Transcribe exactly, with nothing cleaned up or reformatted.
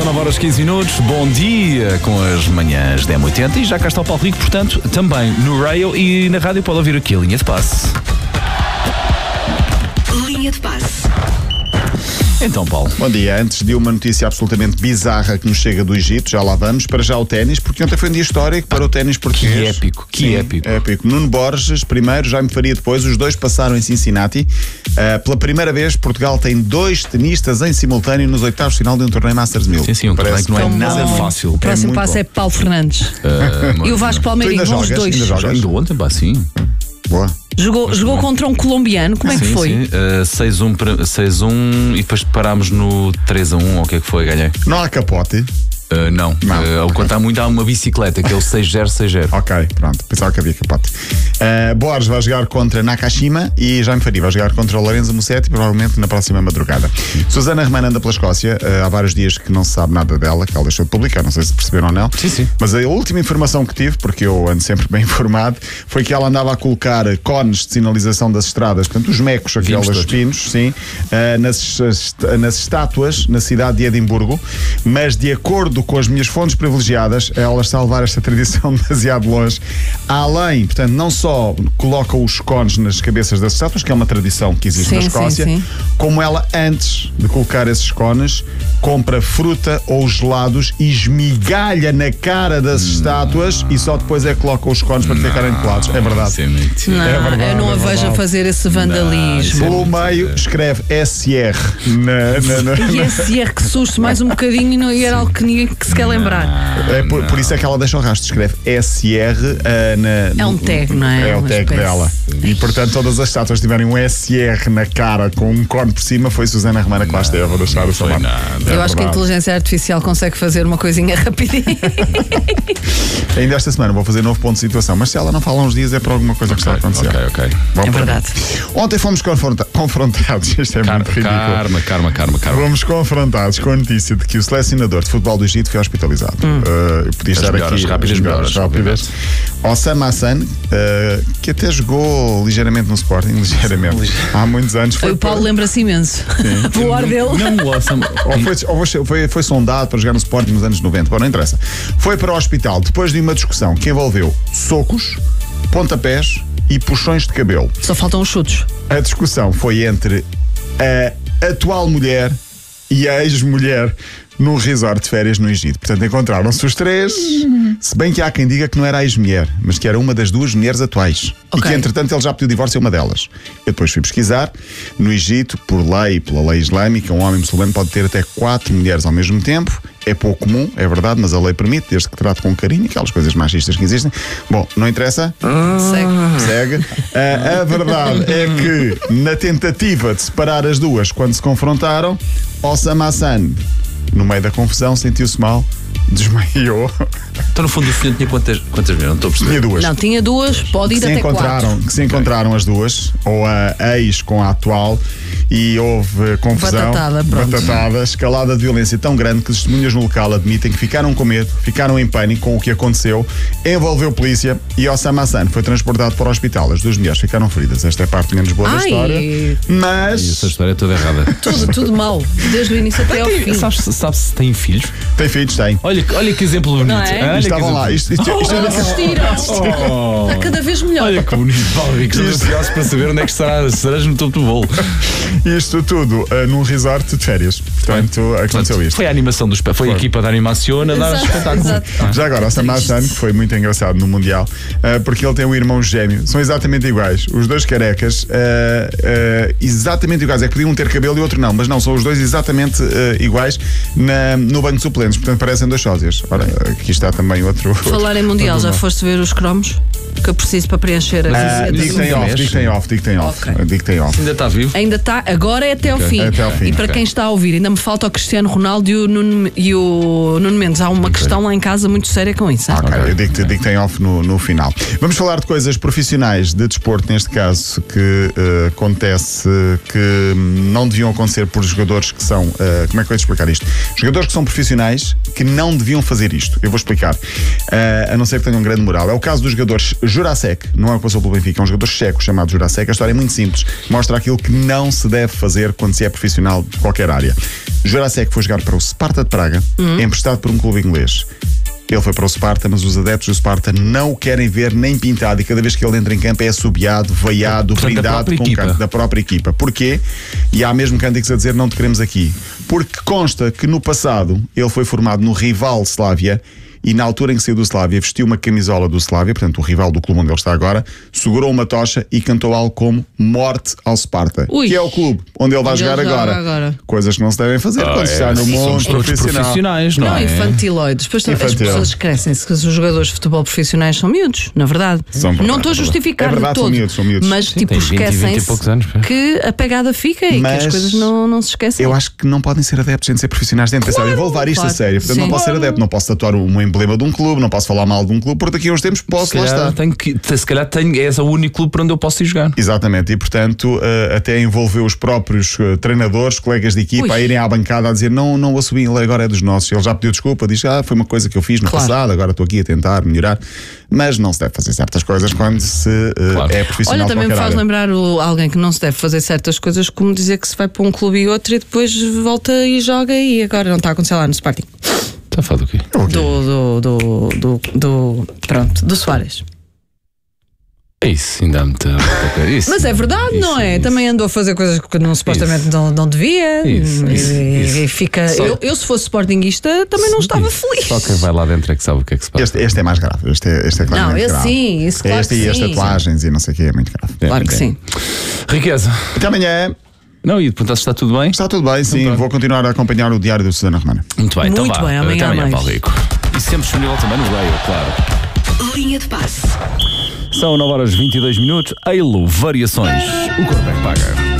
são nove horas e quinze minutos. Bom dia com as manhãs da M oitenta. E já cá está o Paulo Rico, portanto, também no rail e na rádio pode ouvir aqui a linha de passe. Linha de passe. Então, Paulo. Bom dia. Antes de uma notícia absolutamente bizarra que nos chega do Egito, já lá vamos, para já o ténis, porque ontem foi um dia histórico para o ténis português. Que épico, que Sim, épico. épico. Nuno Borges primeiro, Jaime Faria depois, os dois passaram em Cincinnati. Uh, pela primeira vez, Portugal tem dois tenistas em simultâneo nos oitavos de final de um torneio Masters mil. Sim, sim, um torneio que não é Então, nada bom. fácil. O próximo muito passo bom. é Paulo Fernandes. Uh, E o Vasco Palmeirinho, ainda vão os jogas? dois. Ainda jogas? Ainda ontem, pá, sim. Boa. Jogou, jogou contra um colombiano, como é que Sim, foi? sim. Uh, seis a um para- seis a um e depois parámos no três a um, ou o que é que foi, ganhei? Não há capote. Uh, não, Não. Uh, ao contar muito há uma bicicleta, que é o seis zero seis zero. Ok, pronto, pensava que havia capote. Uh, Borges vai jogar contra Nakashima e Jaime Faria vai jogar contra o Lorenzo Musetti, provavelmente na próxima madrugada. Susana Romana anda pela Escócia, uh, há vários dias que não se sabe nada dela, que ela deixou de publicar, não sei se perceberam ou não. Sim, sim. Mas a última informação que tive, porque eu ando sempre bem informado, foi que ela andava a colocar cones de sinalização das estradas, portanto, os mecos, Vimos aqueles todos. pinos, sim, uh, nas, nas estátuas na cidade de Edimburgo, mas de acordo com as minhas fontes privilegiadas, ela está a levar esta tradição demasiado longe. Além, portanto, não só coloca os cones nas cabeças das estátuas, que é uma tradição que existe Sim, na sim, Escócia, sim. como ela, antes de colocar esses cones, compra fruta ou gelados e esmigalha na cara das estátuas e só depois é que coloca os cones para ficarem colados. É verdade. Isso é mentira. Não, É verdade, eu não é a vejo verdade. a fazer esse vandalismo. Pelo meio, escreve S R na, na, na, E esse R que susto mais um bocadinho e, não, e era algo que ninguém que se quer lembrar. É por, por isso é que ela deixa o rastro, escreve S R uh, na, É um tag, não é? É o Uma tag espécie. dela. E portanto, todas as estátuas tiverem um S R na cara com um cone por cima, foi Susana Romana que lá esteve. Vou deixar o seu foi nome. nada. É Eu acho que a verdade. inteligência artificial consegue fazer uma coisinha rapidinho. Ainda esta semana vou fazer novo ponto de situação, mas se ela não fala uns dias é por alguma coisa que está a acontecer. Ok, ok. Bom, É para verdade. mim. Ontem fomos confronta- confrontados, isto é Karma, muito ridículo. karma, karma, karma, karma. Fomos confrontados com a notícia de que o selecionador de futebol do Egito foi hospitalizado. Uh, eu podia As estar melhoras, aqui rápidas as melhoras melhoras, rápidas. Osama Hassan, uh, que até jogou ligeiramente no Sporting, ligeiramente. Há muitos anos. Foi O Paulo para- lembra-se imenso. O ar dele. Não, awesome. ou foi, ou foi, foi, foi sondado para jogar no Sporting nos anos noventa, bom, não interessa. Foi para o hospital depois de uma discussão que envolveu socos, pontapés e puxões de cabelo. Só faltam os chutos. A discussão foi entre a atual mulher e a ex-mulher num resort de férias no Egito. Portanto, encontraram-se os três, se bem que há quem diga que não era a ex-mulher, mas que era uma das duas mulheres atuais. Ok. E que, entretanto, ele já pediu divórcio a uma delas. Eu depois fui pesquisar. No Egito, por lei, pela lei islâmica, um homem muçulmano pode ter até quatro mulheres ao mesmo tempo. É pouco comum, é verdade, mas a lei permite, desde que trate com carinho, aquelas coisas machistas que existem. Bom, não interessa? Segue. Segue. Ah, a verdade é que, na tentativa de separar as duas, quando se confrontaram, Osama Hassan, no meio da confusão, sentiu-se mal, desmaiou. Então, no fundo, o senhor tinha quantas, quantas vezes? Não estou a perceber. Tinha duas. Não, tinha duas, pode ir que se até encontraram, quatro. que se encontraram as duas, ou a ex com a atual, e houve confusão, Batatada, pronto. batatada, escalada de violência tão grande que as testemunhas no local admitem que ficaram com medo, ficaram em pânico com o que aconteceu, envolveu polícia e Osama Hassan foi transportado para o hospital. As duas mulheres ficaram feridas. Esta é a parte menos boa da Ai. história. Mas Essa história é toda errada. Tudo, tudo mal. Desde o início até ao fim. Sabes sabe se tem filhos? tem filhos, tem. Olha, olha que exemplo bonito. Não é? Olha que Estavam exemplo lá. bonito. Isto, isto, isto é daqueles- Assistiram. Está cada vez melhor. Olha que bonito, Paulo Rico. Estamos ansiosos para saber onde é que estarás, estarás no topo do bolo. Isto tudo uh, num resort de férias. Portanto, aconteceu isto. Foi a animação dos pés. Foi a Foi. equipa da animação a dar Exato, espetáculo. exato. Já agora, o Osama Hassan, que foi muito engraçado no Mundial, uh, porque ele tem um irmão gêmeo, são exatamente iguais. Os dois carecas, uh, uh, exatamente iguais. É que podiam ter cabelo e outro não, mas não, são os dois exatamente uh, iguais na, no banco de suplentes. Portanto, parecem dois sósias. Ora, aqui está também outro. Falar em Mundial, já foste ver os cromos que eu preciso para preencher as Uh, recetas? digo que tem off, digo que tem off, digo que tem off. Ok. Digo que tem off. Ainda está vivo? Ainda está, agora é até ao fim. Até ao fim, E para ok. quem está a ouvir, ainda me falta o Cristiano Ronaldo e o Nuno, e o Nuno Mendes. Há uma questão lá em casa muito séria com isso. hein? Ok, eu digo, digo que tem off no, no final. Vamos falar de coisas profissionais de desporto, neste caso, que uh, acontece que não deviam acontecer por jogadores que são, uh, como é que eu ia te explicar isto? Jogadores que são profissionais que não deviam fazer isto. Eu vou explicar. Uh, a não ser que tenham grande moral. É o caso dos jogadores Jurasek, não é o que passou pelo Benfica, é um jogador checo chamado Jurasek. A história é muito simples. Mostra aquilo que não se deve fazer quando se é profissional de qualquer área. Jurasek foi jogar para o Sparta de Praga, uhum. emprestado por um clube inglês. Ele foi para o Sparta, mas os adeptos do Sparta não o querem ver nem pintado, e cada vez que ele entra em campo é assobiado, veiado, Portanto, brindado com o canto da própria equipa. Porquê? E há mesmo cânticos a dizer não te queremos aqui. Porque consta que no passado ele foi formado no rival Slavia, e na altura em que saiu do Slavia vestiu uma camisola do Slavia, portanto o rival do clube onde ele está agora, segurou uma tocha e cantou algo como Morte ao Sparta, Ui. que é o clube onde ele vai Onde jogar ele joga agora. agora. Coisas que não se devem fazer Ah, quando se é, está no mundo somos todos profissional. profissionais, não, Não, é? infantiloides. Depois as Infantil. pessoas esquecem-se que os jogadores de futebol profissionais são miúdos, na verdade. São verdade, não estou a justificar é verdade, de são todo. miúdos, são miúdos. Mas Sim, tipo, tem vinte, vinte e esquecem-se poucos anos, pá. que a pegada fica e Mas que as coisas não, não se esquecem. Eu acho que não podem ser adeptos sem ser profissionais. Têm de pensar, eu vou levar isto claro. a sério. Portanto, Sim. não posso ser Claro. adepto, não posso tatuar um emblema de um clube, não posso falar mal de um clube, porque daqui a uns tempos posso Se lá calhar, estar. tenho que, se calhar tenho, é o único clube para onde eu posso ir jogar. Exatamente, e portanto uh, até envolveu os próprios uh, treinadores, colegas de equipa, Ui. a irem à bancada a dizer não, não o assumi, ele agora é dos nossos. Ele já pediu desculpa, diz ah, foi uma coisa que eu fiz no Claro. passado, agora estou aqui a tentar melhorar. Mas não se deve fazer certas coisas quando se uh, Claro. é profissional. Olha, também de me qualquer faz área. lembrar o, alguém que não se deve fazer certas coisas, como dizer que se vai para um clube e outro e depois volta e joga e agora não está a acontecer lá no Sporting. Está a falar do quê? Ok. Do, do, do, do, do, pronto, do Soares. É isso, ainda há muita, muita coisa. Isso, Mas é verdade, isso, não é? isso. Também andou a fazer coisas que não, supostamente não, não devia. Isso, e, isso, isso. e fica. Só- Eu, eu, se fosse sportinguista, também não estava feliz. Só quem vai lá dentro é que sabe o que é que se passa. Este, este é mais grave, este é, este é Não, claramente esse grave. sim, isso claro Este que e as sim. tatuagens e não sei o que é muito grave. É, Claro que é. sim. Riqueza. Até amanhã. Não, e perguntar se está tudo bem? Está tudo bem, sim. pronto. Vou continuar a acompanhar o diário da Susana Romana. Muito bem, então Muito vá. bem, amanhã Até amanhã, mais. Paulo Rico. E sempre disponível também no Rail, claro. Linha de passe. São nove horas e vinte e dois minutos. Eilo Variações. O corpo é que paga.